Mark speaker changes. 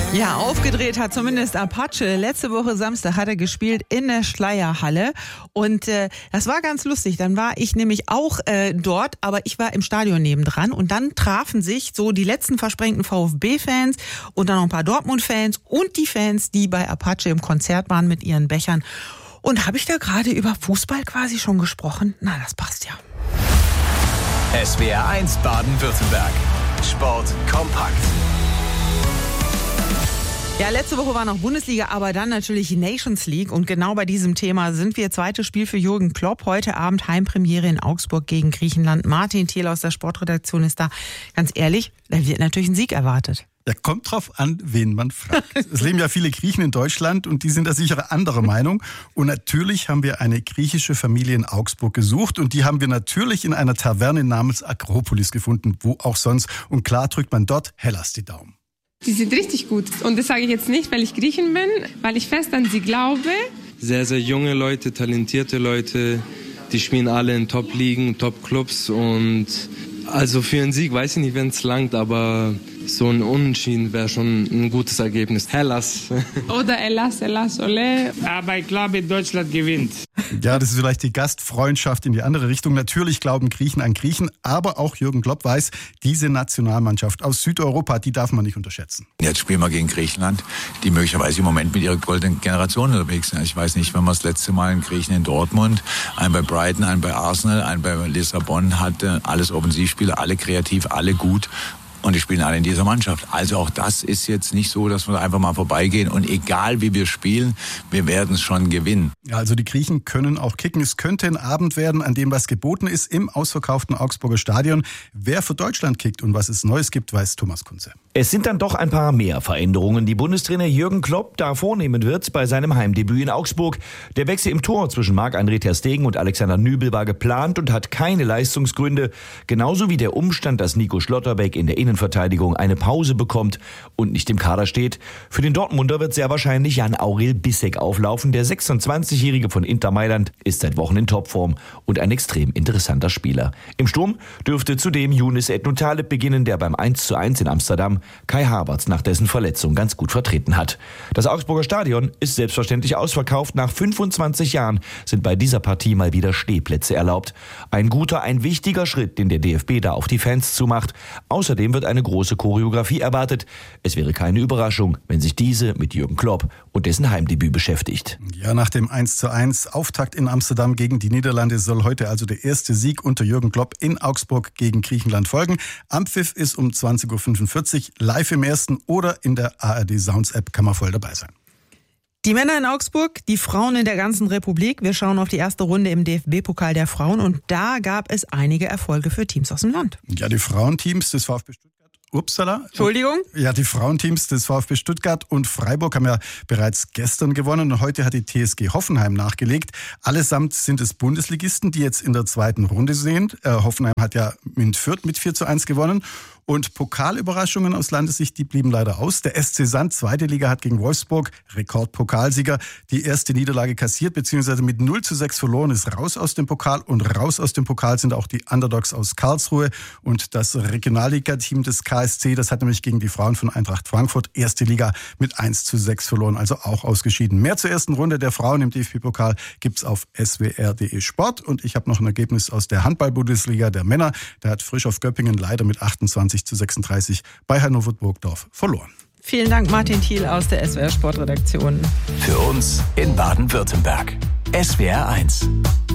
Speaker 1: Ja, aufgedreht hat zumindest Apache. Letzte Woche Samstag hat er gespielt in der Schleierhalle und das war ganz lustig. Dann war ich nämlich auch dort, aber ich war im Stadion nebendran und dann trafen sich so die letzten versprengten VfB-Fans und dann noch ein paar Dortmund-Fans und die Fans, die bei Apache im Konzert waren mit ihren Bechern. Und habe ich da gerade über Fußball quasi schon gesprochen? Na, das passt ja.
Speaker 2: SWR 1 Baden-Württemberg. Sport kompakt.
Speaker 1: Ja, letzte Woche war noch Bundesliga, aber dann natürlich Nations League. Und genau bei diesem Thema sind wir. Zweites Spiel für Jürgen Klopp. Heute Abend Heimpremiere in Augsburg gegen Griechenland. Martin Thiel aus der Sportredaktion ist da. Ganz ehrlich, da wird natürlich ein Sieg erwartet.
Speaker 3: Ja, kommt drauf an, wen man fragt. Es leben ja viele Griechen in Deutschland und die sind da sicher anderer Meinung. Und natürlich haben wir eine griechische Familie in Augsburg gesucht und die haben wir natürlich in einer Taverne namens Akropolis gefunden, wo auch sonst. Und klar drückt man dort Hellas die Daumen.
Speaker 4: Die sind richtig gut. Und das sage ich jetzt nicht, weil ich Griechen bin, weil ich fest an sie glaube.
Speaker 5: Sehr, sehr junge Leute, talentierte Leute, die spielen alle in Top-Ligen, Top-Clubs und also für einen Sieg weiß ich nicht, wenn es langt, aber so ein Unentschieden wäre schon ein gutes Ergebnis. Hellas.
Speaker 4: Oder Hellas, ole.
Speaker 6: Aber ich glaube, Deutschland gewinnt.
Speaker 3: Ja, das ist vielleicht die Gastfreundschaft in die andere Richtung. Natürlich glauben Griechen an Griechen, aber auch Jürgen Klopp weiß, diese Nationalmannschaft aus Südeuropa, die darf man nicht unterschätzen.
Speaker 7: Jetzt spielen wir gegen Griechenland, die möglicherweise im Moment mit ihrer goldenen Generation unterwegs sind. Ich weiß nicht, wenn man das letzte Mal einen Griechen in Dortmund, einen bei Brighton, einen bei Arsenal, einen bei Lissabon hatte, alles Offensivspieler, alle kreativ, alle gut. Und die spielen alle in dieser Mannschaft. Also auch das ist jetzt nicht so, dass wir da einfach mal vorbeigehen. Und egal wie wir spielen, wir werden es schon gewinnen.
Speaker 3: Ja, also die Griechen können auch kicken. Es könnte ein Abend werden, an dem was geboten ist im ausverkauften Augsburger Stadion. Wer für Deutschland kickt und was es Neues gibt, weiß Thomas Kunze.
Speaker 8: Es sind dann doch ein paar mehr Veränderungen, die Bundestrainer Jürgen Klopp da vornehmen wird bei seinem Heimdebüt in Augsburg. Der Wechsel im Tor zwischen Marc-André ter Stegen und Alexander Nübel war geplant und hat keine Leistungsgründe. Genauso wie der Umstand, dass Nico Schlotterbeck in der Innenverteidigung eine Pause bekommt und nicht im Kader steht. Für den Dortmunder wird sehr wahrscheinlich Jan-Aurel Bissek auflaufen. Der 26-Jährige von Inter Mailand ist seit Wochen in Topform und ein extrem interessanter Spieler. Im Sturm dürfte zudem Younes Ednou-Taleb beginnen, der beim 1:1 in Amsterdam Kai Havertz nach dessen Verletzung ganz gut vertreten hat. Das Augsburger Stadion ist selbstverständlich ausverkauft. Nach 25 Jahren sind bei dieser Partie mal wieder Stehplätze erlaubt. Ein guter, ein wichtiger Schritt, den der DFB da auf die Fans zumacht. Außerdem wird eine große Choreografie erwartet. Es wäre keine Überraschung, wenn sich diese mit Jürgen Klopp und dessen Heimdebüt beschäftigt.
Speaker 3: Ja, nach dem 1:1 Auftakt in Amsterdam gegen die Niederlande soll heute also der erste Sieg unter Jürgen Klopp in Augsburg gegen Griechenland folgen. Anpfiff ist um 20:45 Uhr. Live im Ersten oder in der ARD Sounds App kann man voll dabei sein.
Speaker 1: Die Männer in Augsburg, die Frauen in der ganzen Republik. Wir schauen auf die erste Runde im DFB-Pokal der Frauen und da gab es einige Erfolge für Teams aus dem Land.
Speaker 3: Ja, die Frauenteams des VfB Stuttgart. Upsala.
Speaker 1: Entschuldigung?
Speaker 3: Ja, die Frauenteams des VfB Stuttgart und Freiburg haben ja bereits gestern gewonnen und heute hat die TSG Hoffenheim nachgelegt. Allesamt sind es Bundesligisten, die jetzt in der zweiten Runde sind. Hoffenheim hat ja in Fürth mit 4:1 gewonnen. Und Pokalüberraschungen aus Landessicht, die blieben leider aus. Der SC Sand, zweite Liga, hat gegen Wolfsburg, Rekordpokalsieger, die erste Niederlage kassiert, beziehungsweise mit 0:6 verloren, ist raus aus dem Pokal. Und raus aus dem Pokal sind auch die Underdogs aus Karlsruhe. Und das Regionalliga-Team des KSC, das hat nämlich gegen die Frauen von Eintracht Frankfurt, erste Liga, mit 1:6 verloren, also auch ausgeschieden. Mehr zur ersten Runde der Frauen im DFB-Pokal gibt's auf swr.de Sport. Und ich habe noch ein Ergebnis aus der Handball-Bundesliga der Männer. Da hat Frischhoff Göppingen leider mit 28:36 bei Hannover Burgdorf verloren.
Speaker 1: Vielen Dank, Martin Thiel aus der SWR Sportredaktion.
Speaker 2: Für uns in Baden-Württemberg. SWR 1.